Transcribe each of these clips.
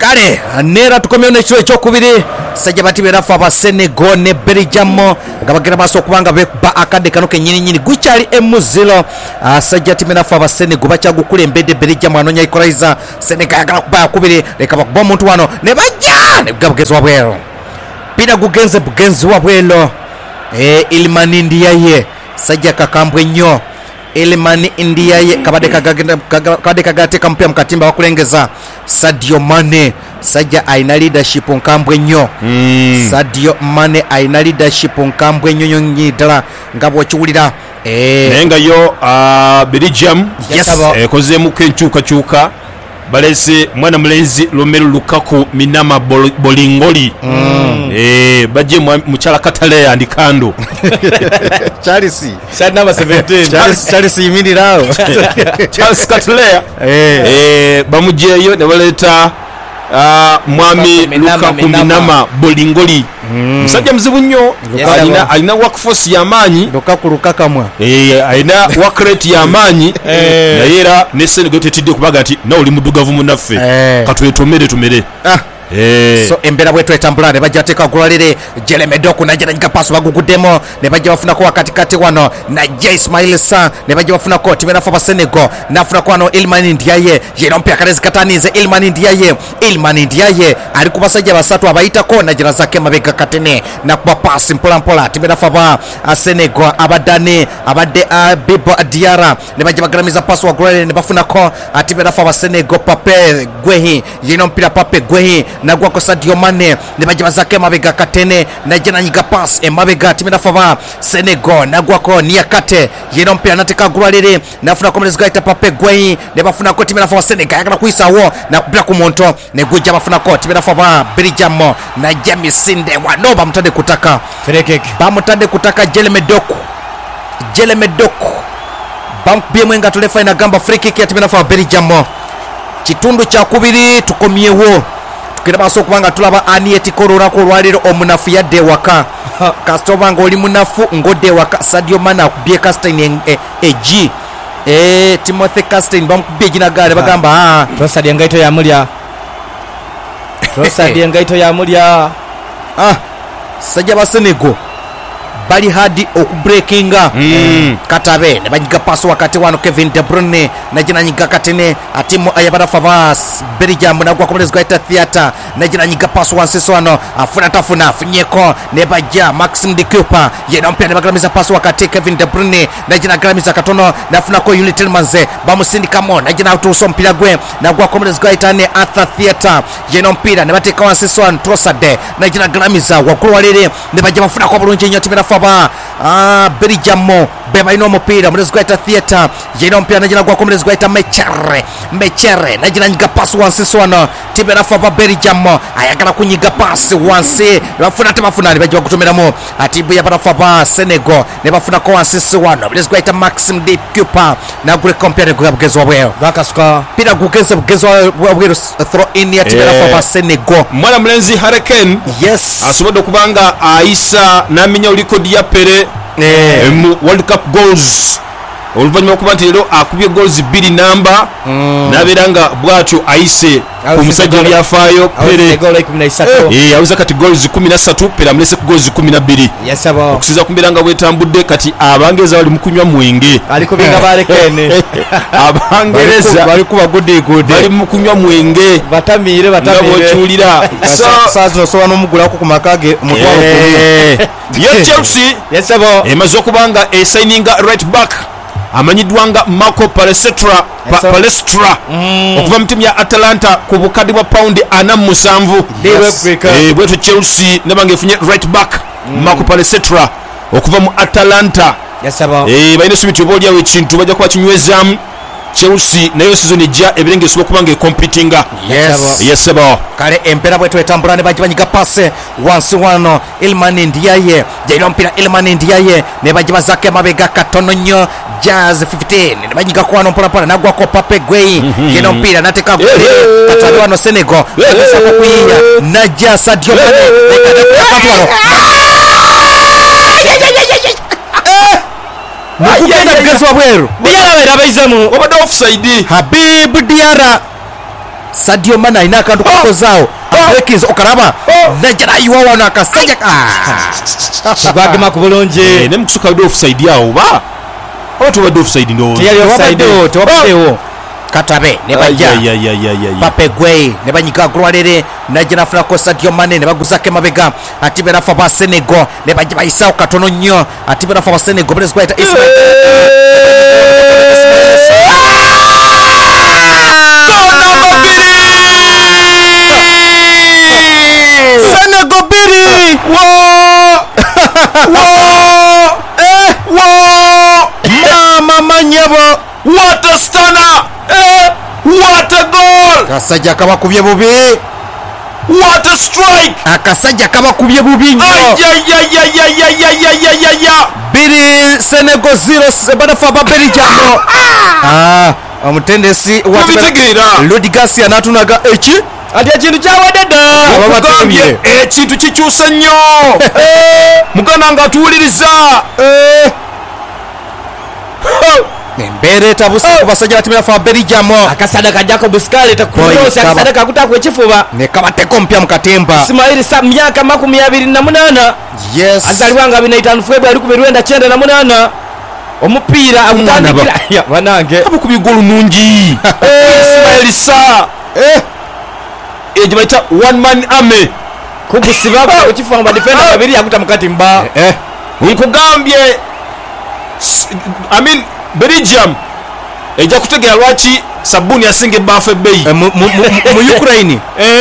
kale nera tukomyewo n'ekiro ekyokubiri sajja bati berafu aba Senegal ne Belgium nga bagenda maaso okubanga bekuba akadde kano kennyininyini gukyali M0 sajja timerafu aba Senegal bakyagukulembedde Belgium anoonya equalizer Senegal yagala kuba yakubiri leka bakuba omuntu wano ne bajja ne bugezi wabwero pira gugenze bugenzi wabwero Ilmani Ndiaye sajja kakambwe nnyo Ilmani Ndiaye kabadde kagateeka mupira mu katimba bakulengeza Sadio Mane sajja aina leadership nkambwe nnyo Sadio Mane aina leadership nkambwe nnyo nnyo ddala nga bw'okiwulira naye nga yo Belgium ekozeemu kenkyukakyuka balese mwana mulenzi Romelu Lukaku Minama Bolingoli bajje mukyala Katale andikando Chelsea shad number 17 Chelsea yimirirawo Charles Katale bamujjeeyo ne baleeta mwami Lukaku Minama Bolingoli musajja muzibu nnyo alina workforce y'amaanyi Lukaku lukakamwa alina work rate y'amaanyi naye era ne Senegal tetidde kubaga nti nawe oli muddugavu munaffe katwetomere tumere so embera bwetu etambula ne bajja teeka gulwalire Jeremy Doku najja nanyiga paso baguguddemu ne bajja bafunako wakatikati wano najja Ismail Sarr ne bajja bafunako timerafu aba Senegal nafunako wano Ilmani Ndiaye yera ompya kalezi katanize Ilmani Ndiaye ali ku basajja basatu abayitako najja zake mabega katene nakuba pasi mpolampola timerafu aba Senegal abadani abadde Bibo Diarra ne bajja bagalamiza paso wagulwalire ne bafunako timerafu aba Senegal Pape Guehi yera ompira Pape Guehi nagwako Sadio Mane ne bajja bazake mabega katene najja nanyiga pass emabega timerafu aba Senegal nagwako Niakate yera ompira nateka gulwalire nafuna komerezi gaita Pape Guehi ne bafunako timerafu aba Senegal yagala kuyisawo nakubira ku monto ne gujja bafunako timerafu aba Belgium najja misinde wano bamutadde kutaka bamutadde kutaka Jeremy Doku bamukubye nga tulefa ina gamba free kick ya timerafu aba Belgium kitundu kya kubiri tukomyewo tukira maaso okubanga tulaba Anieti Kororako olwaliro omunafu yadde ewaka kasitoba nga oli munafu ngodde ewaka Sadio Mane akubye Castagne egi Timothy Castagne bamukubye eginagaale bagamba Trossard engaito yamulya sajja ba Senegal bali hadi okubreakinga Katabe ne banyiga paso wakati wano Kevin De Bruyne najja nanyiga katene atimu ayabarafa bas Belgium nagwa komerezi gaita theater najja nanyiga paso wanseso wano afuna afunyeko ne bajja Maxime de Cooper yena ompya ne bagalamiza paso wakati Kevin De Bruyne najja nagalamiza katono nafunako Yuli Tielemans bamusindikamo najja natuusa ompira gwe nagwa komerezi gaita ne Arthur Theater yena ompira ne bateeka wanseso wano Trossard najja nagalamiza waggulu walire ne bajja bafunako bulungi nnyo timerafu aba Belgium be balina omupiira mulezi gwaita theater yena omupiira najina gwako mulezi gwaita Mechere najina nyiga pasi wansi wano timerafu aba Belgium ayagala kunyiga pasi wansi bafuna tebafuna ne bajja bagutomeramu atibu yabarafu aba Senegal ne bafunako wansi wano mulezi gwaita Maxime de Cooper nagule kompyane gugezi wabweyo bakasuka pira gugezi bugezi wabweyo throw in ya timerafu aba Senegal mwana mulenzi Harry Kane asobodde okubanga ayisa n'amenya olikodi ya Pele mu World Cup goals oluvannyuma okuba nti leero akubye goals 2 namba nabeera nga bwatyo ayise ku musajja ebyafaayo Pele awuza kati goals 13 Pele amulese ku goals 12 okusinza ku mbeera nga bwetambudde kati abangereza bali mu kunywa mwenge abangereza bali kuba good bali mu kunywa mwenge batamire bwokiwulira saazo osobola n'omugulako ku makage mutwalo ye Chelsea emaze okuba nga esigninga right back amanyiddwa nga Marco Palestra okuva mu ttiimu ya Atalanta ku bukadde bwa paundi 47 bwetu Chelsea nebanga efunye right back Marco Palestra okuva mu Atalanta balina esumiti oba oliawo ekintu bajja kuba kinywezaamu Chelsea nayo season ejja ebirenge esobola okuba nga ekompitinga kale empera bwetu etambula ne bajja banyiga pase wansi wano Ilmani Ndiaye jaina ompira Ilmani Ndiaye ne bajja bazake mabega katono nnyo Jazz 15 ne banyiga kwano mpolampola nagwako Pape Guehi jaina ompira nateka katali wano Senegal akasako kuyiya najja Sadio Mane Mugenda bugezi wabweru Diarra era baizemu obadde offside Habib Diarra Sadio Mane alina akantu kakozaawo Lekins okaraba najja nayiwa wano akasajja bagema ku bulungi ne mutuka ndo offside yawo ba otobadde offside ndo tewabaddewo Katabe ne bajja Pape Gueye ne banyiga Gwalere najja nafunako Sadio Mane ne baguzako emabega ate berafa ba Senegal ne bajja bayisawo katono nnyo ate berafa ba Senegal bere zikwaita Ismail Senegal biri mama manyabo what a stunner what a goal kasajja kabakubye bubi what a strike akasajja kabakubye bubi nnyo biri Senegal 0 badafa ba Belgium omutendesi Lodi Garcia natunaga eki ati ekintu kyawadde ababagambye ekintu kikyusa nnyo muganda nga atuwuliriza embeera etabuse ku basajja batimu yafa Belgium akasadaka Jacob Scarlett kulosi akasadaka akutaku ekifuba ne kabateko mpya mu katemba Ismail Sa myaka 28 yes azalibwa nga 25 February 1998 omupiira agutandikira banange abukubye golu nungi Ismail Sa ejo baita one man army kugusiba ukifuba ba defender babiri yakuta mukatimba nkugambye Belgium ejja kutegera lwaki sabuni asinga ebbafu ebbeyi mu Ukraine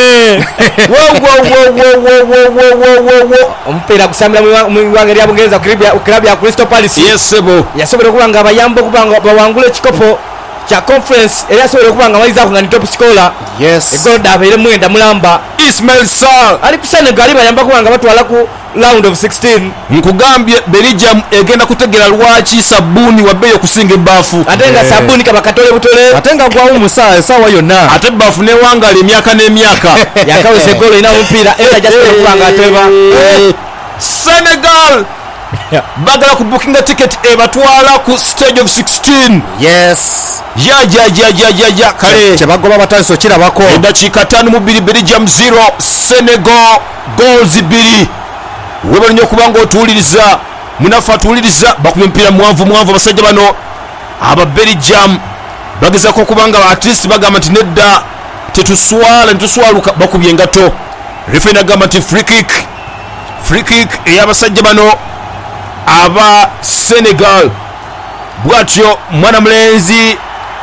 omupiira gusambira mu iwanga lya Bungereza club ya Crystal Palace yesebo yasobola okuba nga abayamba okuba nga bawangula ekikopo kya conference era yasobola okuba nga bayizaako nga ni top scorer egolda abaire mwenda mulamba Ismail Sarr ali ku Senegal ali bayamba okuba nga batwala ku round of 16 nkugambye Belgium egenda kutegera lwaki sabuni wabbeyo okusinga ebbafu ate nga sabuni kaba katole butole ate nga gwawo musaa esawa yonna ate ebbafu newangala emyaka n'emyaka yakawesa egolo ina omupiira era jasobola okuba nga ateba Senegal bagala ku bookinga ticket ebatwala ku stage of 16 yes ya kale kyebagoba bataliso kirabako eddakiika 5-2 Belgium 0 Senegal goals 2 webale nnyo okuba nga otuwuliriza munafu atuwuliriza bakubye omupiira muwanvu abasajja bano aba Belgium bagezako okuba nga at least bagamba nti nedda tetuswaluka bakubye engato referee nagamba nti free kick ey'abasajja bano aba Senegal bwatyo mwana mulenzi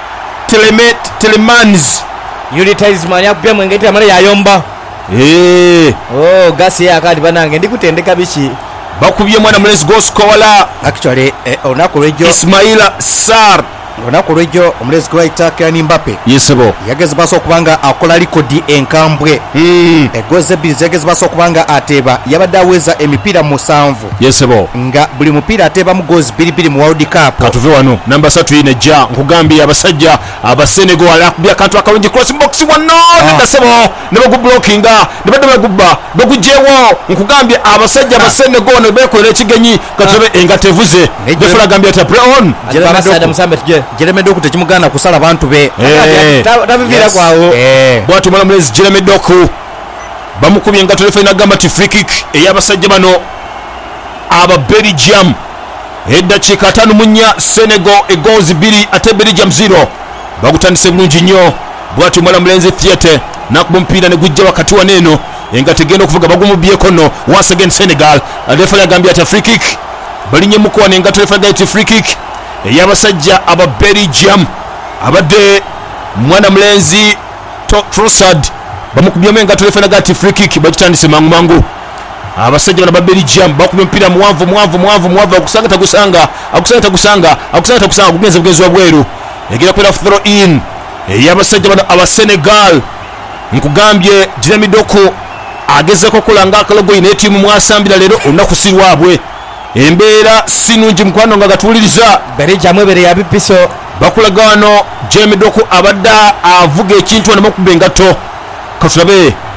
Telemans Unitizman yakupya mwengeti amale yayomba gasi yakati banange ndikutendeka biki bakubye mwana mulenzi goskola actually olunaku lwejjo Ismaila Sarr olunaku lwejjo omulezi gwaita Kylian Mbappe yesebo yagezebwasa okubanga akola likodi enkambwe egozi ebbiri zegezebwasa okubanga ateeba yabadde aweza emipiira 7 yesebo nga buli mupiira ateebamu gozi 2 mu World Cup katuve wano namba 3 inejja nkugambye abasajja aba Senegal akubya akantu akalungi cross box wano nedasebo ne bagublokinga ne badde bagubba bagugyewo nkugambye abasajja aba Senegal ne bekolera ekigenyi katuve engatevuze defula gambye ata play on Jeremy Doku tekimugana kusala abantu be tabivira kwawo bwatu mwana mulezi Jeremy Doku bamukubye nga telephone nagamba ti free kick ey'abasajja bano aba Belgium eddakiika 5 Senegal egoals 2 ate Belgium 0 bagutandise bulungi nnyo bwatu mwana mulenzi theatre nakuba omupiira ne gujja wakati waneeno nga tegenda okuvuga bagumubyeko nno once again Senegal telephone agambye ati free kick balinye mukuwane nga telephone agambye ti free kick ey'abasajja aba Belgium abadde mwana mulenzi Trossard bamukubyamu engato lefana gati free kick bagitandise mangu abasajja bana ba Belgium bakubye omupiira muwanvu akusanga tagusanga bugenzi wa bweru egera kwera throw in ey'abasajja bano aba Senegal nkugambye Jeremy Doku agezeko kulanga akalogo ine tiimu mwasambira leero olunaku si lwabwe embeera sinungi mukwano nga gatuwuliriza Belgium ebere ya bipiso bakulaga wano Jeremy Doku abadde avuga ekintu wano mukuba engato katulabe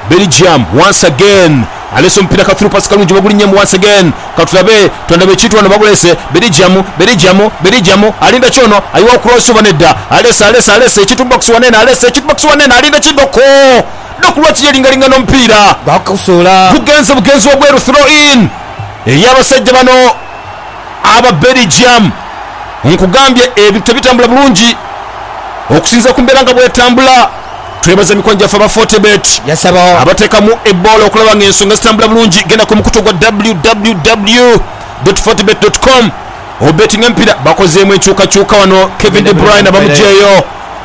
Belgium once again aleso mpira ka through pass kalungi bagulinyemu once again katulabe tondabe kitu wano bagulese Belgium alinda chono ayiwa cross banedda alesa ekitu box wanene alinda kidoko nokulwati yelingalinga no mpira bakusula bugenzi obweru throw in eyabasajja bano aba Belgium nkugambye ebintu bitambula bulungi okusinza kumbeera nga bwetambula twebaza mikonja fa ba Fortebet yasaba abatekamu ebola okulaba ng'ensonga zitambula bulungi genda ku mukutu gwa www.fortebet.com obetinga empira bakozeemu enkyukakyuka wano Kevin De Bruyne abamujeeyo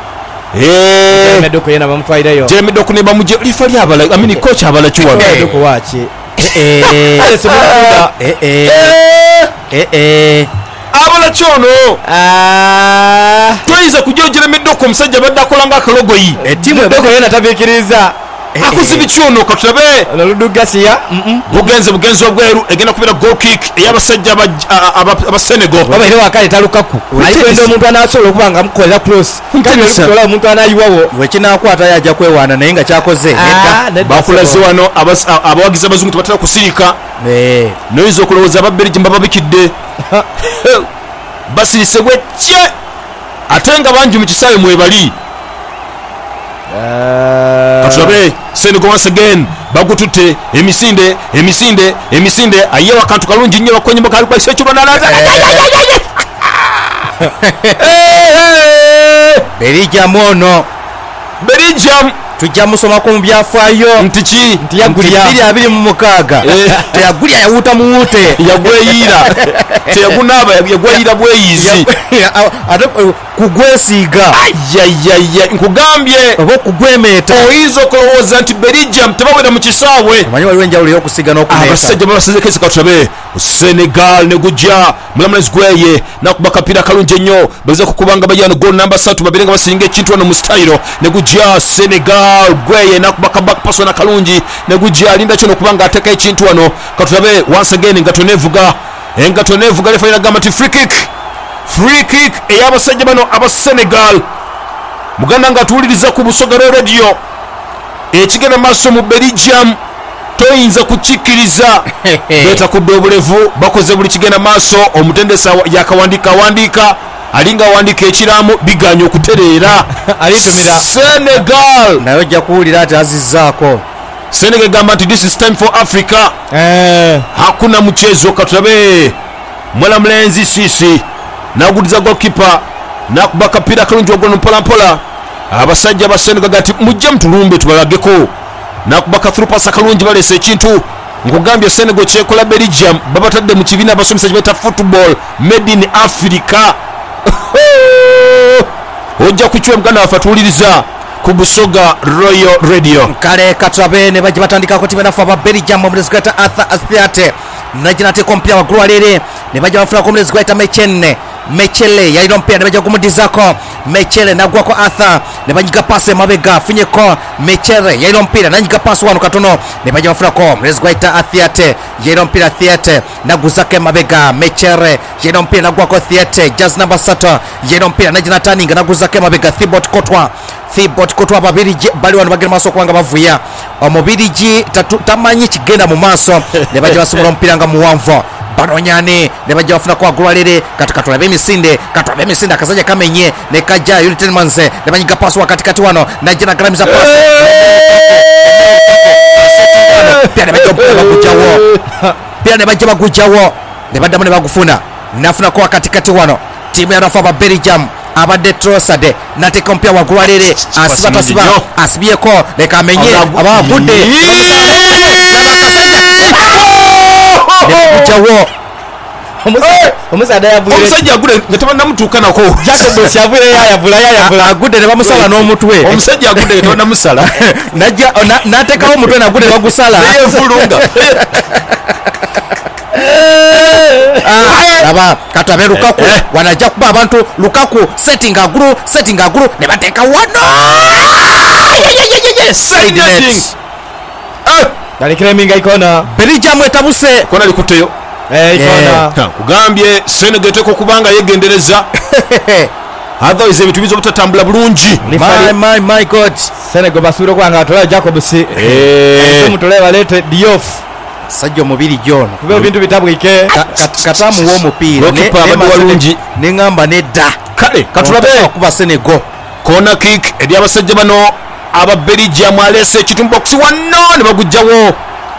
Jeremy Doku ne bamuje lifa lyabala amini coach abala kiwano Doku wache abala kyono toyiza kujja Jeremy Doku omusajja badde akola nga akalogoyi timu Doku yena tabikiriza akusibi kyono katulabe Ludugasiya bugenzi obweru egenda kubera goal kick eyabasajja aba Senegal baba ile wakale talukaku alikwenda omuntu anasobola okubanga mukolera cross kandi sola omuntu anayiwawo wekinakwata yajja kwewaana naye nga kyakoze bakulaze wano abawagizi abazungu tebatera kusirika noyiza okulowooza aba Belgium bababikidde basirise bwekye ate nga bangi mu kisaawe mwebali katulabe Senegal once again bagututte emisinde ayewa akantu kalungi nnyo bakonyemo kali kwa ekyo banalaza Belgium tujja musomako mu byafaayo nti yagulya 226 teyagulya yawuta muwute yagweyiira teyagunaaba yagweyiira bweyizi ate kugwesiiga nkugambye oba okugwemeeta oyinza okulowooza nti Belgium tebawera mu kisaawe omanyi waliwo enjawulo y'okusiga n'okumeeta abasajja babasazekezi katulabe Senegal ne gujja mulamulazi gweye nakuba kapira kalungi ennyo baliza kukubanga bajja no goal number 3 babiri nga basiringa ekintu wano mu style ne gujja Senegal gweye nakuba ka back pass na kalungi ne gujja alinda kino kubanga ateka ekintu wano katulabe once again engato nevuga lefa inagamba ti free kick eyabasajja bano aba Senegal muganda nga tuwuliriza ku Busogero radio ekigenda maaso mu Belgium toyinza kukikkiriza beta kudde obulevu bakoze buli kigenda maaso omutendesa yakawandika alinga awandika ekiramu biganya okutereera Senegal naye ojja kuwulira ati azizzaako Senegal gamba nti this is time for Africa hakuna mchezo katulabe mwala mlenzi sisi nagudiza goalkeeper nakuba kapira kalungi ogono mpola abasajja ba Senegal gati mujja mtulumbe tubalageko nakubaka through pass kalungi balese ekintu nkugambye Senegal kyekola Belgium babatadde mu kibiina abasomesa kibeta football made in Africa ojja kukiwa muganda waffe atuwuliriza ku Busoga Royal Radio kale katulabe ne bajja batandikako timu enafu aba Belgium omulezi gwayita Arthur Athiate najja nateeka omupiira waggulu walere ne bajja bafunako omulezi gwayita Mechele yalina omupiira ne bajja gumudizaako Mechele nagwako Arthur ne banyiga paasi emabega afunyeko Mechele yalina omupiira nanyiga paasi wano katono ne bajja bafunako omulezi gwayita Athiate yalina omupiira Athiate naguzako emabega Mechele yalina omupiira nagwako Athiate jazz number 3 yalina omupiira najja nataninga naguzako emabega Thibaut Courtois Ababirigi bali wano bagenda maaso okubanga bavuya omubirigi tamanyi kigenda mu maaso ne bajja basobola omupiira nga muwanvu banonyane ne bajja bafunako waggulu walere katulabe emisinde akasajja kamenye ne kajja Ulitenmans ne banyiga paasi wakatikati wano najja nagalamiza paasi pira ne bajja bagujjawo ne baddamu ne bagufuna nafunako wakatikati wano tiimu yanafu aba Belgium abadde Trossard nateeka omupiira waggulu walere asiba asibyeko leka amenye abagudde nekugjawo omusajja agudde nga tebannamutuuka nako agudde ne bamusala n'omutwe omusajja agudde nga tebannamusala nateekawo omutwe nagudde ne bagusala aba katulabe Lukaku wanajja kuba abantu Lukaku setting agulu ne bateeka wano Dalikreminga ikona Belgium etabuse kona likuteyo kugambye Senegal teko kubanga yegendereza otherwise ebintu bizo butatambula bulungi my god Senegal basubira kwanga atola Jacobs mutole balete Diouf sajjo mubiri John kubyo bintu bitabwike katamu wo mupira ne ngamba nedda kale katulabe kuba Senegal corner kick edi abasajja bano aba Belgium alese ekitumbu box wano ne bagujjawo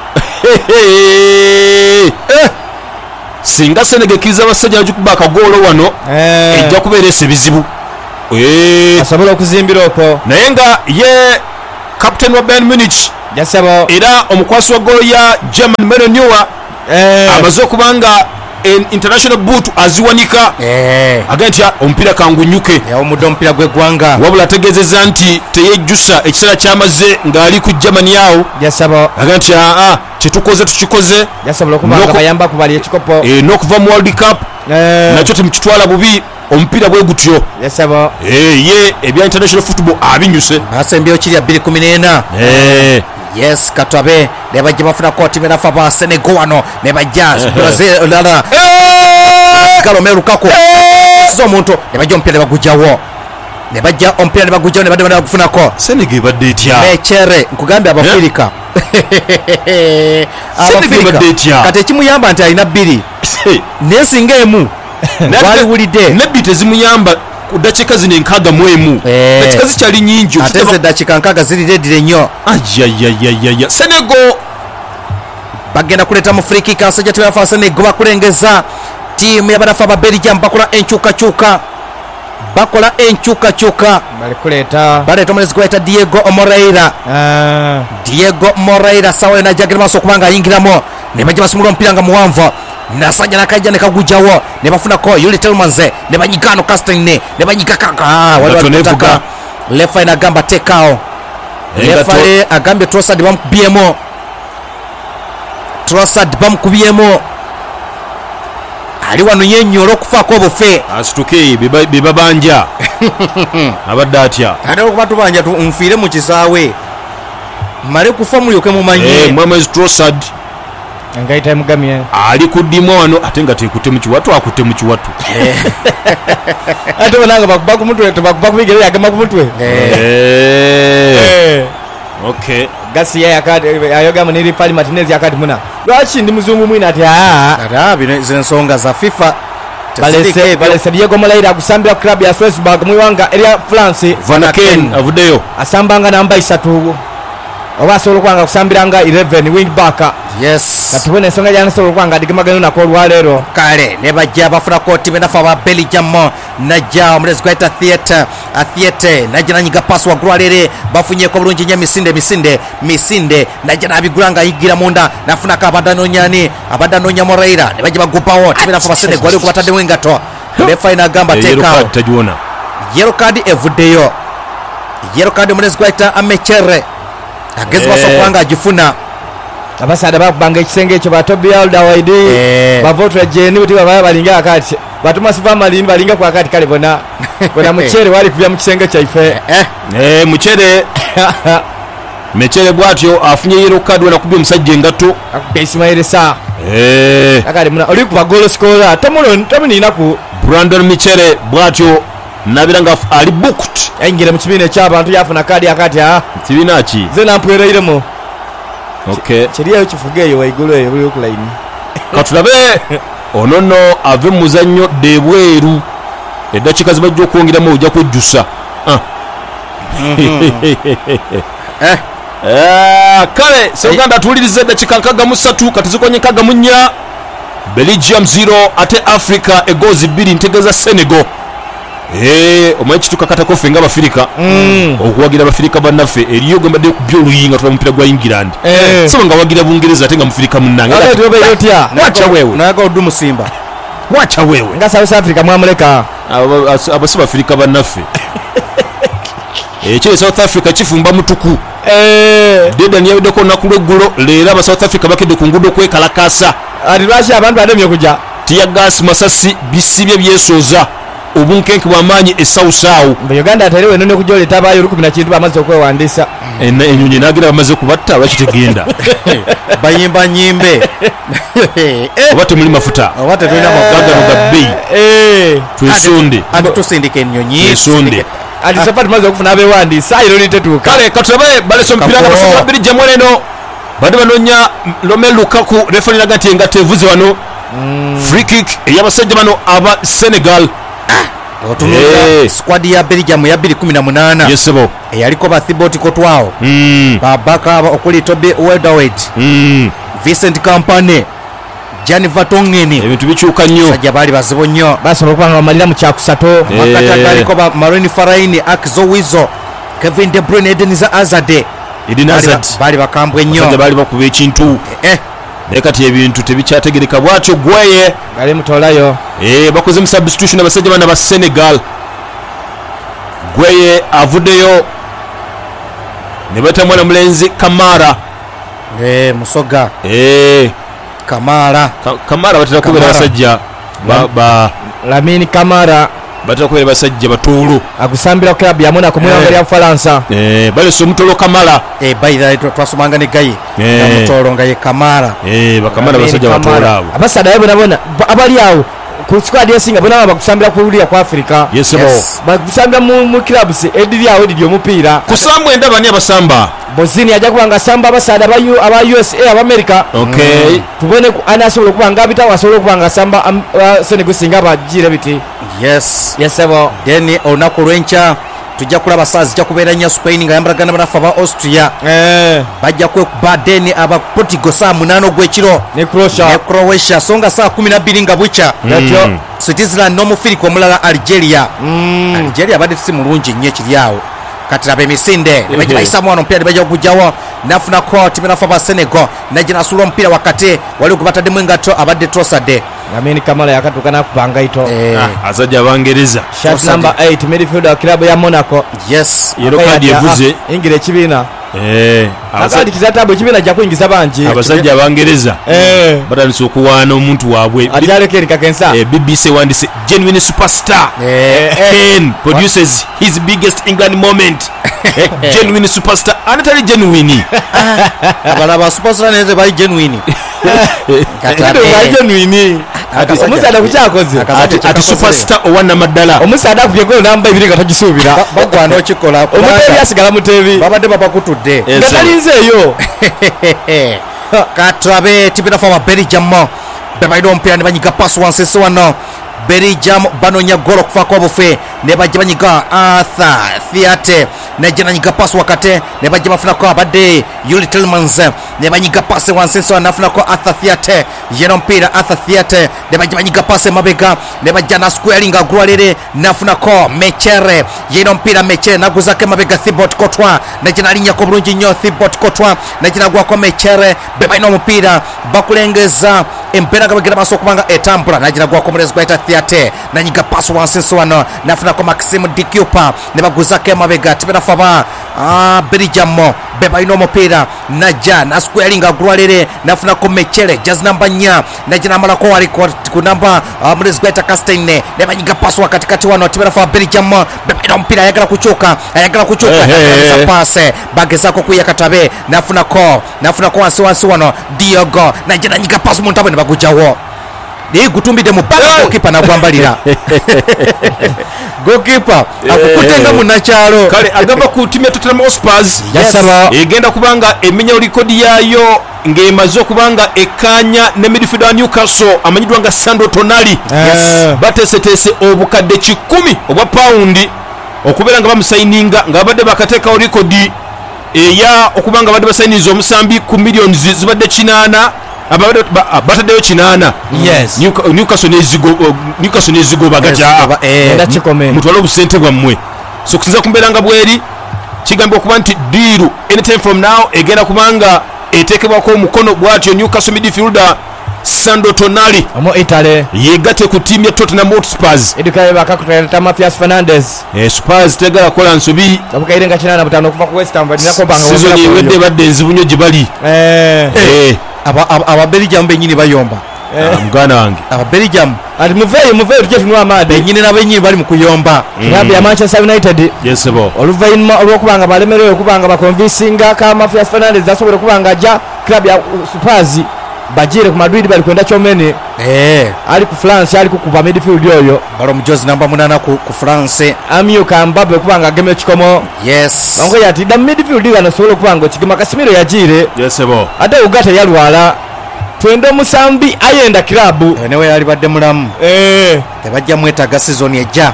singa Senegal kiza abasajja bajukuba akagolo wano ejja kubeera ebizibu asobola okuzimbira okwo naye nga ye captain wa Bayern Munich yasaba era omukwasi wa golo ya German Manuel Neuer amaze okubanga international boot aziwanika agenti omupiira kangunyuke omuddo omupiira gw'eggwanga wabula ategeezezza nti teyejjusa ekiseera kyamaze ng'ali ku Germany awo yasaba agenti kyetukoze tukikoze yasobola okubanga bayamba kubali ekikopo n'okuva mu World Cup nakyo temukitwala bubi omupiira bwe gutyo yasaba ye ebya international football abinyuse asembyeyo kiri ya 2014 yes katabe ne bajja bafuna koti berafa ba Senegal wano ne bajja Brazil lala Romelu Lukaku zo omuntu ne bajja omupiira ne bagujjawo ne bajja omupiira ne bagujjawo ne badde bagufunako Senegal badde etya mechere nkugambye Abafirika Abafirika kati ekimuyamba nti alina bbiri nesinga emu waliwulidde nebbi tezimuyamba ku dakiika zino enkaaga mu emu dakiika zikyali nyingi ate ze dakiika nkaaga ziri reddire nnyo ayayayayaya Senegal bagenda kuleeta mu free kick asajja tebafa Senegal bakulengeza tiimu y'abanafu aba Belgium bakola enkyukakyuka baleeta omulezi gwayita Diego Moreira sawa yona jagire maaso okubanga ayingiramu ne bajja basumula omupiira nga muwanvu nasajja nakajja ne kagujjawo ne bafunako Yuri Tillmans ne banyigano Castagne ne banyiga kaka lefa inagamba tekao lefa agambye Trossard bamukubyemo ali wano yenyola okufaako obufe asituke bebabanja abadde atya ate okuba tubanja nfiire mu kisaawe male kufa mulyoke mumanye Mohamed Trossard ngaita mugamye ali kuddimwa wano ate nga tekute mu kiwatu akutte mu kiwatu ate bananga bakuba ku mutwe tebakuba ku bigere yagema ku mutwe okay gasi yayoga muniri Pali Martinez yakati muna lwaki ndi muzungu mwina ati bino zensonga za FIFA balese Diego Moreira akusambira club ya Strasbourg muiwanga area France Van Aken avuddeyo asambanga namba 3 oba asobola okwanga kusambiranga 11 wing back yes katubona ensonga gyanasobola okwanga adigimagano nako olwaleero kale ne bajja bafuna koti benafa ba Belgium najja omulezi gwayita Theate najja nanyiga pass wagulwalere bafunyeko bulungi nnyo misinde najja nabigulanga ayigira munda nafunako abadanonya Moreira ne bajja bagupawo tibenafa ba Senegal ali kubataddewo engato lefa inagamba tekao yellow card evuddeyo yellow card omulezi gwayita Amechere agezi baso kwanga agifuna abasada bakubanga ekisenge ekyo batobya Aldawaidi bavotra jeni uti baba balinga akati batuma siva malini balinga kwa akati kale bona Muchere wali kubya mu kisenge kyaife Muchere Mechere bwatyo afunye yellow card wala kubya omusajja engato akubya Ismail Sarr akali muna oli kuba goal scorer tamunina ku Brandon Muchere bwatyo nabiranga ali booked ayingira mu kibiina eky'abantu yafuna kadi akati kibiina ki ze nampwereiremu okay kiriyo kifugeeyo waigulu eyo buli okulaini katulabe onono ave mu muzannyo debweru eddakiika zibajja okwongeramu ojja kujjusa kale Uganda tuwuliriza eddakiika 63 kati zikonye 64 Belgium 0 ate Africa egozi 2 ntegeeza Senegal omanyi kitukakatako ffe nga Abafirika okuwagira Abafirika bannaffe eriyo gwembadde kubya oluyinga tuba mupiira gwa England so nga wagira Bungereza ate nga Mufirika munnange naga oddu musimba wacha wewe nga South Africa mwamuleka abasi Bafirika bannaffe ekyo South Africa kifumba mutuku Dedan yaweddeko olunaku lw'eggulo leero aba South Africa bakedde ku nguudo kwekalakasa ati lwaki abantu bademye kujja tiyagasi masasi bisibye byesooza obunkenke bw'amaanyi esawusaawu Uganda aterewe none kujoleta abayo 10 kintu bamaze okwewandiisa enyonyi nagira bamaze kubatta lwaki tegenda bayimba nyimbe oba temuli mafuta oba tetulina gagano ga bbeeyi twesonde tusindika ennyonyi twesonde ati sapa tumaze okufuna abewandiisa iro litetuuka kale katulabe balesa omupiira nga basatu babiri jamwele eno badde banoonya Romelu Lukaku refani laga nti engatta evuze wano free kick ey'abasajja bano aba Senegal. otunula squad ya Belgium ya 2018 yesebo eyaliko ba Thibaut Courtois babaka okuli Toby Alderweireld Vincent Kompany Gianni Vertonghen ebintu bikyuka nnyo sajja bali bazibu nnyo basobola okuba nga bamalira mu kyakusato makata galiko ba Marouane Fellaini Axel Witsel Kevin De Bruyne Eden Hazard bali bakambwe nnyo sajja bali bakuba ekintu naye kati ebintu tebikyategereka bwatyo Gweye bali mutolayo bakoze mu substitution abasajja bana ba Senegal. Gweye avuddeyo ne bata mwana mulenzi Kamara Musoga Kamara batera kubeera basajja Lamine Kamara batera kubeera basajja batoolo agusambira club ya Monaco mu ya Faransa balesa omutolo Kamara bayira twasomanga ne gayi mutolo nga ye Kamara bakamara basajja batoolo abo abasada bona abali awo ku squad yesinga bona bakusambira ku luli ya kwa Afrika bakusambira mu clubs ediri awo ediri omupiira kusambu endaba ni abasamba Bozini ajja kubanga samba abasada aba USA aba America tubone anasobola okubanga abita wasobola okubanga samba Senegal singa bajire biti yesebo then olunaku lwenca tujja kulaba saa zijja kubeera nnyo Spain nga yambalagana banafu aba Austria bajja kwekuba then aba Portugal saa 8 ogw'ekiro ne Croatia so nga saa 12 nga bukya Switzerland n'omufirika omulala Algeria badde si mulungi nnyo ekiri awo kati laba emisinde ne bagibayisamu wano omupiira ne bajja okugjawo nafunako timu nafu aba Senegal najja nasuula omupiira wakati wali gwe bataddemu engatto abadde Trossard Lamine Kamara yakatuuka nakubanga ito azajja abangereza shot number 8 midfielder wa club ya Monaco yero kadi evuze ingira ekibiina akadi kizatabo ekibiina ajja kuyingiza bangi abasajja abangereza batandise okuwaana omuntu waabwe atyalekeri kakensa BBC wandise genuine superstar Ken produces his biggest England moment genuine superstar anatali genuine abalaba superstar neze bali genuine omusaada kukyakoze ati superstar owana maddala omusaada akubye golo namba 2 nga tagisuubira bagwana okikola omuteebi asigala muteebi babadde babakutudde nga talinze eyo katulabe tibinafu aba Belgium bebalina omupiira ne banyiga paasi wansi wano Belgium banoonya golo okufaako obufe ne bajja banyiga Arthur Theate najja nanyiga paasi wakati ne bajja bafunako abadde Yuri Tielemans ne banyiga paasi wansi nafunako Arthur Theate yeno omupiira Arthur Theate ne bajja banyiga paasi emabega ne bajja nasquaringa agulwalire nafunako Mechere yeno omupiira Mechere naguzako emabega Thibaut Courtois najja nalinyako bulungi nnyo Thibaut Courtois najja nagwako Mechere bebalina omupiira bakulengeza embeera nga bagenda maaso okubanga etambula najja nagwako omulenzi gwayita Theate nanyiga paasi wansi wano nafunako Maxime Dicupa ne baguzako emabega tibinafu aba Belgium bebalina omupiira najja nasquaringa agulwalire nafunako Mechere jazz namba 4 najja namalako wali ku namba omulenzi gwayita Castagne ne banyiga paasi wakatikati wano tibinafu aba Belgium bebalina omupiira ayagala kukyuka paasi bagezako kuyakatabe nafunako wansi wano Diogo najja nanyiga paasi muntabo ne bagujjawo gutumbidde mu bbanga gokipa nagwambalira gokipa akukutenga munakyalo kale agamba ku timu ya Tottenham Hotspur egenda kubanga emenya likodi yaayo ng'emaze okubanga ekkaanya ne midfielder wa Newcastle amanyiddwa nga Sandro Tonali bateeseteese obukadde 10 obwa paundi okubeera nga bamusayininga nga babadde bakateekawo likodi eya okubanga badde basayiniza omusambi ku millions zibadde 8 bataddeyo 8 Newcastle nezigobagaja mutwale obusente bwammwe so kusinza kumbeera nga bweri kigambibwa okuba nti diiru anytime from now egenda kubanga eteekebwako omukono bwatyo Newcastle midfielder Sandro Tonali yegatte ku tiimu ya Tottenham Hotspur Spurs tegala kola nsobi season ewedde badde enzibu nnyo gye bali Ababelgium benyini bayomba muganda wange Ababelgium ati muveeyo tujje tunwa amaadhi benyini nabenyini bali mu kuyomba klabu ya Manchester United oluvannyuma olw'okubanga balemereyo okubanga bakonvinsinga ka Mafias Fernandes asobole okubanga ajja klabu ya Spurs Bajire ku Madrid bali kwenda Chomeni ali ku France ali kukuba midfield oyo balo mujozi namba 8 ku France Amio Kambabe kubanga ageme chikomo yes ongo yati da midfield gano solo kubanga chigima Casemiro yajire yes bo ate ugata yalwala twende Musambi ayenda club enewe yali badde mulamu tebajja mwetaga season ejja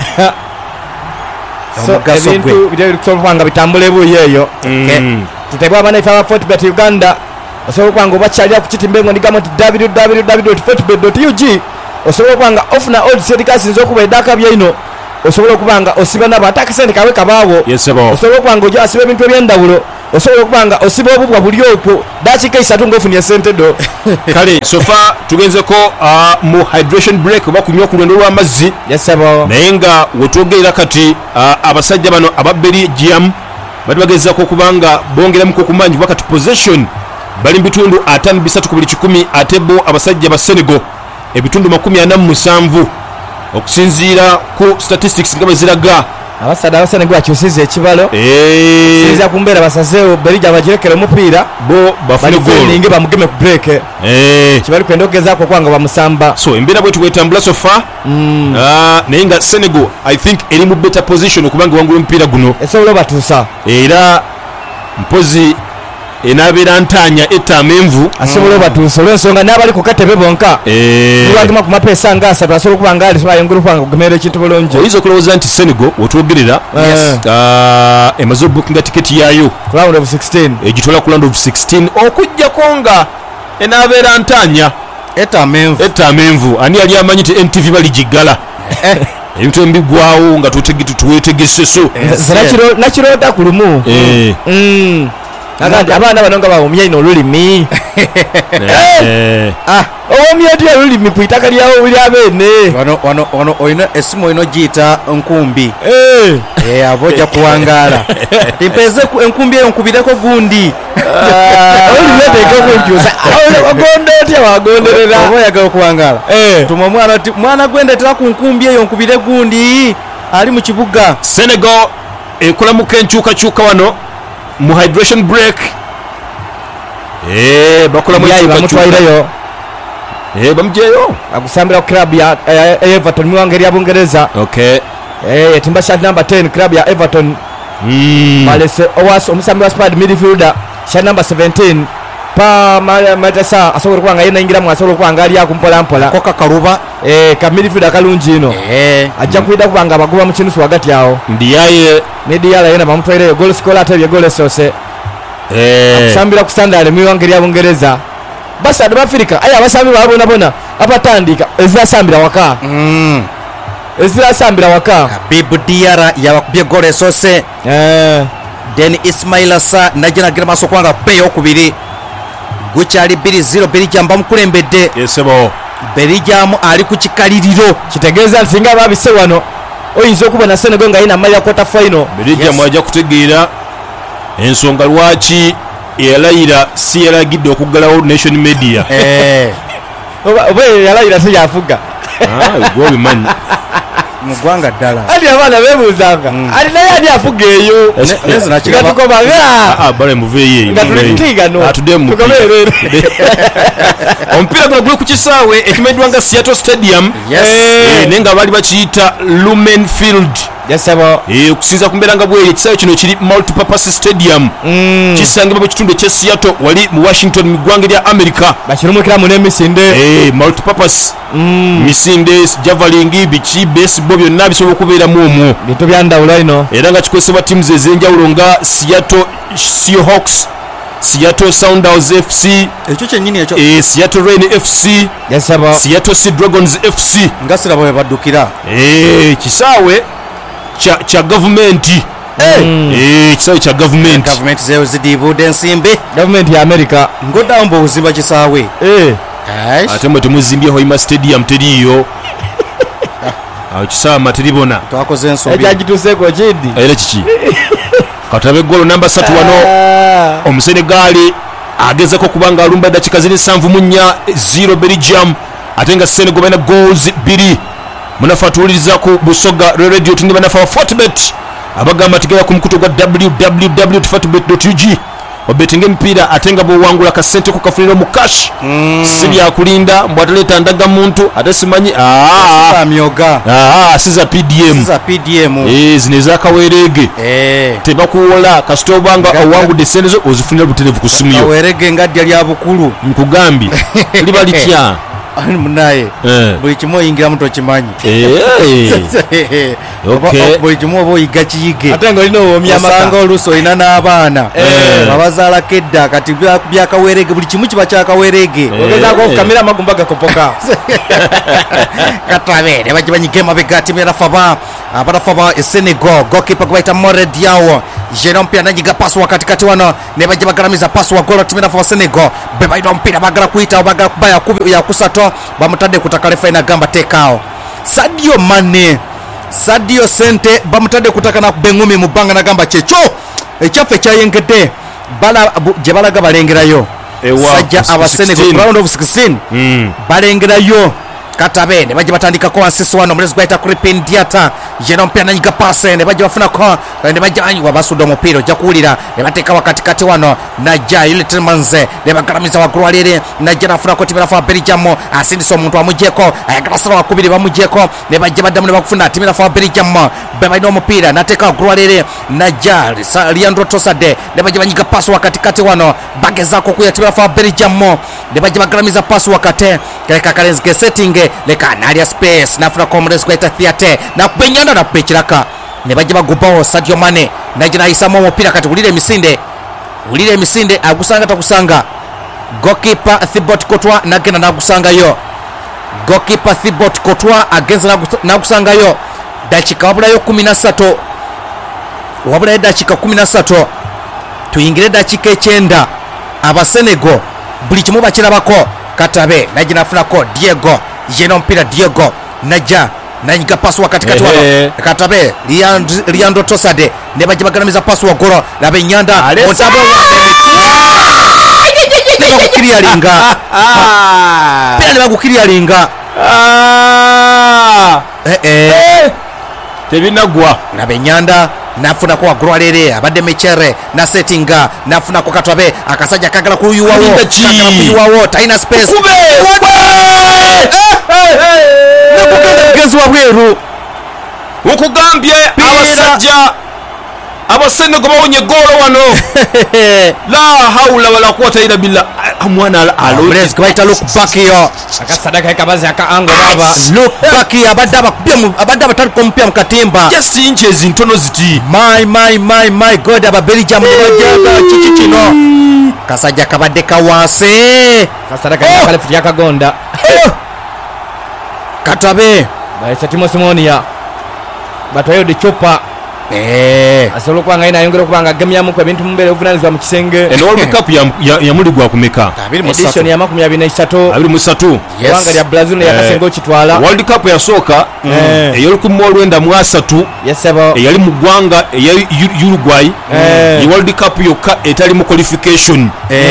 so ebintu bidde kubanga bitambule buyeyo tutebwa abana ifa Fortbet Uganda osobola kwanga obachalya ku kitimbengo ndigamo www.fortbet.ug osobola kwanga ofuna odds edikasinza okuba edaka byaino osobola kubanga osiba nabo atakisente kawe kabaawo osobola kwanga ojo asiba ebintu ebyendawulo osobola kubanga osiba obubwa buli okwo dakika 3 ngofunye sente do kale sofa tugenzeko mu hydration break oba kunywa ku lwendo lw'amazzi naye nga wetwogerera kati abasajja bano aba Belgium bali bagezako kubanga bongeramuko kumanyi wakati possession bali bitundu 5-3 ate bo abasajja ba Senegal ebitundu 47 okusinziira ku statistics nga baziraga abasada Senegal akyusiza ekibalo sinza kumbeera basazeo Belgium bajirekera omupiira bo bafune goal ninge bamugeme ku break kibali kwenda ogezaako kwanga bamusamba so embeera bwetu bwetambula sofa naye nga Senegal I think eri mu better position okubanga wangula omupiira guno esobola batuusa era mpozi enabeera ntanya etamenvu asobola batuusa olw'ensonga n'abali ku katebe bonka niwagema ku mapeesa nga 3 asobola okuba nga ali sobayongera okubanga okugemera ekintu bulungi oyinza okulowooza nti Senegal wetwogerera emaze obookinga tiketi yaayo ku round of 16 egitwala ku round of 16 okujjako nga enabeera ntanya etamenvu ani yali amanyi nti NTV bali giggala ebintu embigwawo nga tuwetegese so nakirota ku lumu abaana bano nga bawumya ino olulimi owumya otya olulimi ku itaka lyawo lyabene wano olina esimu olina giyita nkumbi aba ojja kuwangaala timpeze enkumbi eyo nkubireko gundi olulimi oteeka okunkyusa wagonda otya wagonderera oba oyagala okuwangaala tuma omwana ti mwana gwendetera ku nkumbi eyo nkubire gundi ali mu kibuga. Senegal ekolamuka enkyukakyuka wano mu hydration break. Bakolamu bamutwaireyo bamujeyo agusambira ku club ya Everton mu Wangeria Bungereza. Okay. Timba shot number 10 club ya Everton. Malese Owas omusambi wa squad midfielder shot number 17 pa Matasa asobola kwanga yena ingira mu asobola kwanga ali akumpola mpola koka karuba ka midfielder kalungi ino ajja kuida kubanga baguba mu kinusu wagati yao ndiyaye Mediala yena bamutwaire goal scorer atebye goal sose akusambira ku standard mu Wangeria Bungereza basa de Africa aya basambi babona bona abatandika ezasambira waka ezasambira waka Bibu Diara yabakubye goal sose then Ismaila Sa najina gira maso kwanga peyo kubiri gucyali 2-0 Belgium bamukulembedde. Yesebo Belgium ali ku kikaliriro kitegeeza nsinga babise wano oyinza okubona Senegal nga ina mali ya quarter final. Belgium ajja kutegeera ensonga lwaki yalayira si yalagidde okuggalawo nation media oba yalayira si yafuga gobimanyi mugwanga ddala ali abana bebuuzanga ali naye ali afuga eyo bale muveeyo omupiira guno guli ku kisaawe ekimanyiddwa nga Seattle Stadium naye nga baali bakiyita Lumen Field okusinza ku mbeera nga bweri ekisaawe kino kiri multipurpose stadium kisangibwa mu kitundu ekye Seattle wali mu Washington mu ggwanga lya America bakirumukiramu n'emisinde multipurpose misinde javelin biki baseball byonna bisobola okubeeramu omwo bintu byandawulo ino era nga kikozesebwa teams ez'enjawulo nga Seattle Seahawks, Seattle Sounders FC, ekyo kyennyini ekyo Seattle Rain FC, Seattle Sea Dragons FC nga sirabo baddukira kisaawe kya gavumenti kisaawe kya gavumenti zeyo zidiibuudde ensimbi gavumenti ya America ngodawo mbuzimba kisaawe ate mwe temuzimbye Hoima Stadium teriyo kisaawe materibona twakoze ensobi ejagituseeko kidi era kiki katabe golo namba 3 wano omusenegali agezeko kubanga alumba dakika ziri 7-0 Belgium ate nga Senegal bana goals 2 munafatuliriza ku Busoga Radio tindi banafa Fortbet abagamba tigera ku mukuto gwa www.fortbet.ug obetinga emipiira ate nga bwewangula kasente ku kafunira mu cash si byakulinda mbwataleta ndaga muntu ate simanyi siza PDM zino ezakawerege tebakuwola kasita obanga owangudde sente zo ozifunira buterevu ku simu yo nga ddya lya bukulu nkugambye liba litya munaye buli kimu oyingiramu tokimanyi buli kimu oba oyiga kiyige ate nga olina owoomya osanga oluusi olina n'abaana babazaalako edda kati byakawerege buli kimu kiba kyakawerege ogezaako okukamira amagumba gakopoka katabe ne bagibanyiga emabega timu yarafaba abarafaba Senegal goalkeeper gwaita Morediawo Jerome Pia najiga pasu wakati wano ne bajja bagalamiza pasu wa golo timu yarafaba Senegal bebaida omupiira bagala kuyita bagala kubaya ya kusato bamutadde kutaka faina gamba tekao Sadio Sente bamutadde kutaka na bengumi mu banga na gamba checho ekyaffe kyayengedde gye balaga balengerayo sajja aba Senegal round of 16 balengerayo katabe ne bajja batandikako wansi wano mulezi gwaita Crepin Diata Jerome Pia nanyiga pase ne bajja bafunako ne bajja anyiwa basudde omupiira ojja kuwulira ne bateeka wakati wano najja Yulitmanze ne bagalamiza waggulu walire najja nafunako timirafa Belgium asindisa omuntu amugyeko ayagala sala wakubiri bamugyeko ne bajja baddamu ne bakufuna timirafa Belgium bebalina omupiira nateeka waggulu walire najja Leandro Trossard ne bajja banyiga pase wakati wano bagezaako okuya timirafa Belgium ne bajja bagalamiza pase wakati kaleka kalenzi setting leka nalia space nafuna komres kwaita theatre na kubenyanda na kupechiraka ne bajja bagubawo Sadio Mane najja nayisamo omupira kati ulire emisinde agusanga takusanga goalkeeper Thibaut Courtois nagenda nagusangayo goalkeeper Thibaut Courtois agenza nagusangayo dakika wabulayo 13 wabulayo dakika 13 tuyingire dakika 9 aba Senegal buli kimu bakirabako katabe najja nafunako Jerome Pia Diego najja nanyiga pasu wakati wano katabe Leandro Trossard ne bajja bagalamiza pasu wa golo labe nyanda otabo ne bagukirialinga tebinagwa labe nyanda nafunako waggulu walere abadde Mechere na settinga nafunako katabe akasajja kagala kuyuwawo talina space mugezi wabweru ukugambye abasajja abaseneko bawonye golo wano la haula wala quwwata illa billah amwana alores kwaita look back yo akasadaka kabazi aka ango baba look back abadde batali kompya mkatimba yes inche zintono ziti my god aba Belgium bajaga kino kasajja kabadde kawanse kasadaka kale futi akagonda katabe baisa Timo Simonia batoyo de chopa asolo kwanga ina yongera kubanga gamya mu kwa bintu mumbere ovunanizwa mu kisenge and World Cup ya muligwa kumeka edition ya 2023 wanga ya Brazil ya kasengo kitwala World Cup ya soka eyoli ku mwolwenda mu 3 yesebo eyali mu gwanga ya Uruguay yi World Cup yokka etali mu qualification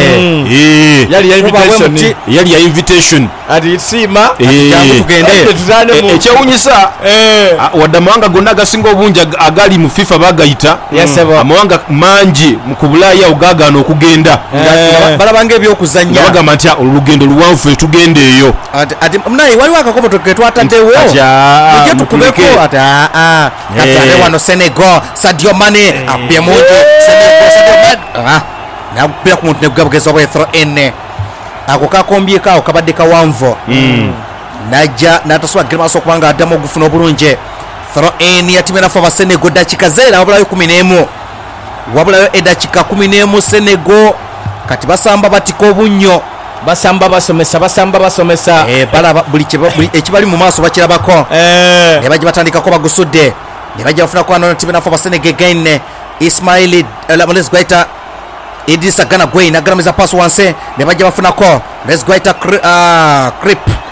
yali ya invitation adi sima tugende ekyewunyisa wadamanga gonna gasinga obungi agali mu FIFA bagayita amawanga mangi mu kubulaya ogagana okugenda balabanga ebyokuzanya bagamba nti olugendo luwanvu tugende eyo ati mnayi waliwo akakopo twatatewo ojja tukubeko ati katale wano Senegal Sadio Mane akubye muntu Senegal nakubira ku muntu negabugeza obwe throw enne ako kakombyeko awo kabadde kawanvu najja nataswa grimaso kubanga addamu ogufuna obulungi throw in ya timu yafaba Senegal dakika zera wabulayo 11 wabulayo edakika 11 Senegal kati basamba batiko obunyo basamba basomesa balaba buli ekibali mu maaso bakirabako ne bajja batandikako bagusudde ne bajja bafuna kwa timu yafaba Senegal again Ismaili let's go ita Idrissa Gana Gueye nagalamiza pass wanse ne bajja bafunako let's go ita Crip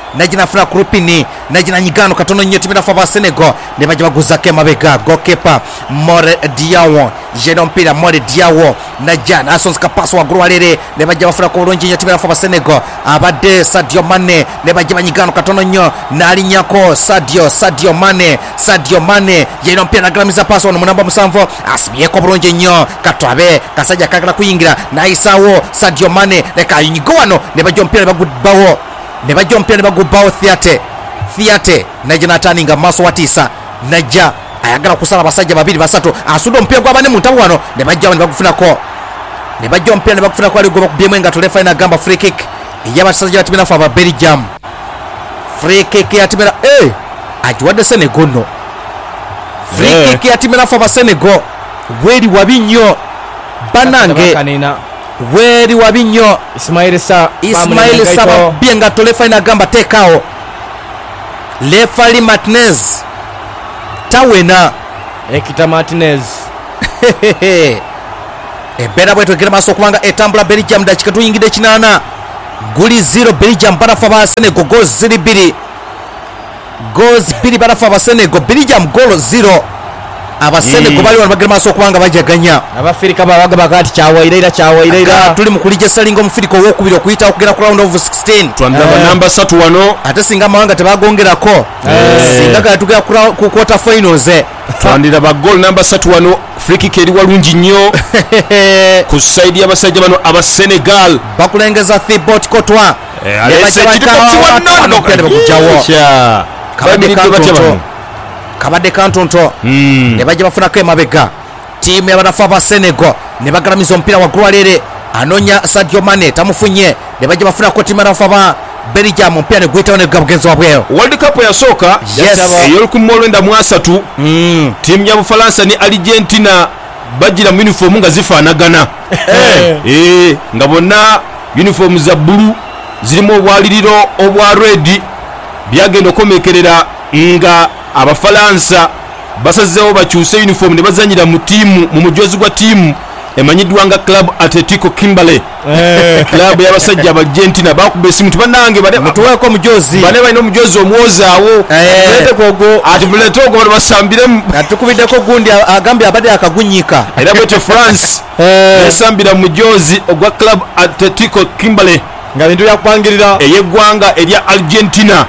najina funa Krupini najina nyigano katono nnyo timu yafa ba Senegal ne bajja baguzako emabega goalkeeper More Diawo jeno mpira More Diawo najja nasonzika pass waggulu walere ne bajja bafuna ko bulungi nnyo timu yafa ba Senegal abadde Sadio Mane ne bajja banyigano katono nnyo nalinyako Sadio Mane jeno mpira nagalamiza pass ono munamba 7 asibyeko bulungi nnyo katwabe kasajja kagala kuyingira nayisawo Sadio Mane leka ayinyigo wano ne bajja mpira bagudbawo ne bajja mpira ne bagubbawo Theate najja nataninga maaso watisa najja ayagala kusala basajja babiri basatu asudo mpira gwabane mutabu wano ne bajja ne bagufunako ne bajja mpira ne bagufunako ali goba kubyemu nga tole final gamba free kick yabasajja batimina fa ba Belgium free kick yatimira ajiwadde Senegal no free kick yatimira fa ba Senegal weri wabinyo banange weri wabinyo Ismail Saba bienga tole final gamba tekao Lefali Martinez tawena Ekita Martinez ebera bwetu egera maso kubanga etambula Belgium dakika tuyingide 8 guli 0 Belgium banafa ba Senegal goals 2 banafa ba Senegal Belgium goal 0 abasenego bali wano bagera maso kubanga bajaganya abafirika babaga bakati kyawaira tuli mukulije salingo mufiriko wokubiri okuyita okugera ku round of 16 twandaba namba 3 wano ate singa mawanga tebagongerako singa katugera ku quarter finals twandira ba goal namba 3 wano free kick eri walungi nnyo ku side y'abasajja bano aba Senegal bakulengeza Thibaut Courtois kabadde kantonto ne bajja bafunako emabega tiimu yabanafa ba Senegal ne bagalamiza omupiira waggulu walere anonya Sadio Mane tamufunye ne bajja bafunako tiimu yabanafa ba Belgium omupiira ne guyitawo ne bugenzi wabweyo World Cup yasooka ey'olukumi tiimu ya Bufalansa ne Argentina bajjira mu uniform nga zifaanagana nga bonna uniform za bbulu zirimu obwaliriro obwa red byagenda okukomekerera nga Abafalansa basazeewo bakyuse uniform ne bazanyira mu tiimu mu mujozi gwa tiimu emanyiddwa nga Club Atletico Kimberley club y'abasajja aba Argentina bakuba esimu tibanange mutuweeko mujozi bane balina omujozi omwozaawo ati mulete ogwo bano basambiremu atukubiddeko gundi agambye abadde akagunyiika era bwete France esambira mu mujozi ogwa Club Atletico Kimberley nga bintu byakupangirira ey'eggwanga erya Argentina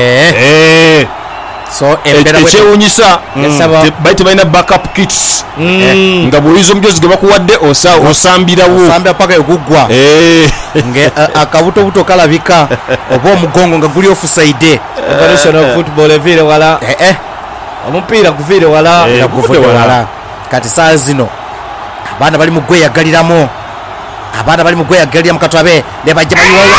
so ekyewunyisa baite balina backup kits nga bw'oyiza omujozi ge bakuwadde osambirawo paka eguggwa akabutobuto kalabika oba omugongo nga guli offside football evire wala omupiira guvire wala kati saa zino abaana bali mu gweyagaliramu katwabe ne bajja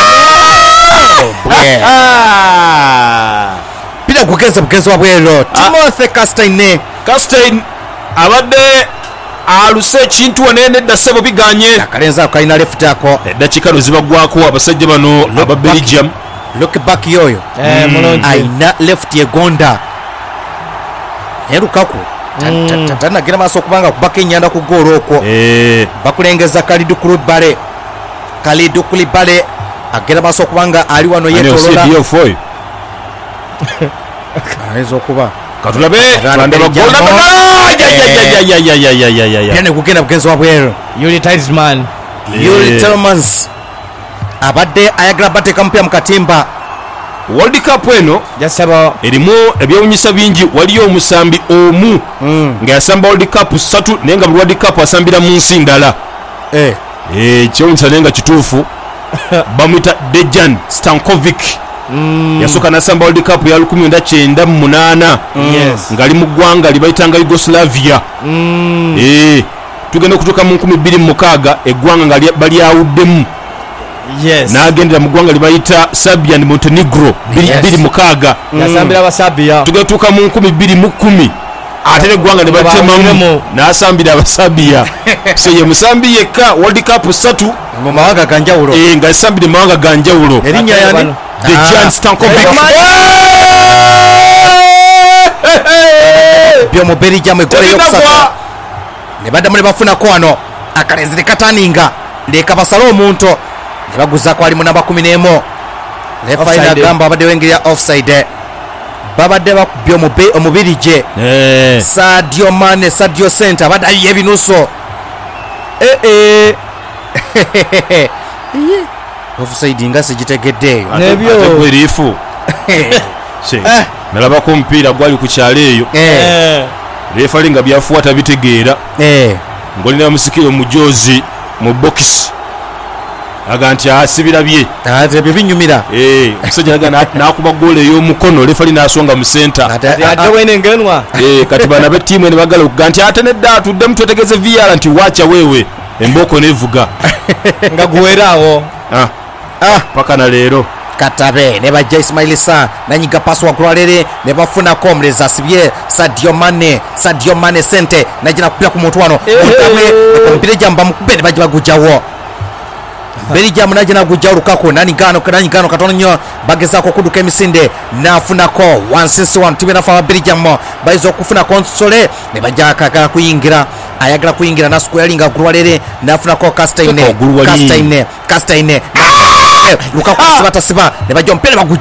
pira kugeza bugenzi wabwero Timothy Castagne abadde aluse ekintu wanenedda ssebo biganye akalenza kalina left ako eddakiika lwezibagwako abasajja bano aba Belgium look back yoyo aina left yegonda Lukaku tanagera maaso okubanga kubaka ennyanda ku goolo okwo bakulengeza Kalidou Koulibaly agera maaso okubanga ali wano yeetolola ayinza okuba katulabe ne kugenda bugenzi wabweru Yuri Tielemans abadde ayagala bateeka mupya mu katimba World Cup eno erimu ebyewunyisa bingi. Waliyo omusambi omu nga yasamba World Cup 3 naye nga buli World Cup asambira mu nsi ndala. Ekyewunyisa naye nga kituufu bamwita Dejan Stankovic. Yasooka nasamba World Cup ya 1998 ngali mu ggwanga libayitanga Yugoslavia. Tugenda okutuuka mu 2006 eggwanga nga balyawuddemu. N'agendera mu ggwanga libayita Serbia ne Montenegro 2006 yasambira Abasabia. Tugetuuka mu 2010 ate eggwanga ne batemamu n'asambira Abasabia. So ye musambi yekka World Cup 3 mu mawanga ganjawulo nga yasambire mu mawanga ganjawulo. Erinnya yani Dejan Stankovic. byomu Belgium egole yokusaka ne baddamu ne bafunako wano akalenzire kataninga leka basale omuntu ne baguzako ali mu namba 11 refa agamba abadde wengera offside babadde bakubye omubirije Sadio Mane Sadio Center abadde ayiye ebinuso offside nga sigitegedde nebyo erifu nalabako omupiira gwali ku kyalo eyo refa linga byafuwata bitegeera ngolina musikiro mujozi mu box aga nti asibira bye ebyo binyumira omusajja nakuba goolo ey'omukono refali nasonga mu senta ate wenengenwa kati bana b'ettiimu ne bagala okuga nti ate nedda atuddemu twetegeze VAR nti wacha wewe embooko nevuga nga guweraawo paka na leero Katabe ne bajja Ismail Sarr nanyiga pass wa Gwalere ne bafunako omulezi asibye Sadio Mane sente najina kupira ku muntu wano Katabe kompire jamba mukube ne bajja bagujawo Belgium najina gujawo Lukaku nanyigano katono nnyo bagezako kuduka emisinde nafunako 161 tibe nafa Belgium baizo kufuna konsole ne bajja akagala kuyingira ayagala kuyingira nasuku yalinga Gwalere nafunako Castagne Lukaku siba ne bajja mpere